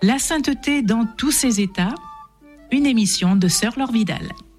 La sainteté dans tous ses états, une émission de Sœur Laure Vidal.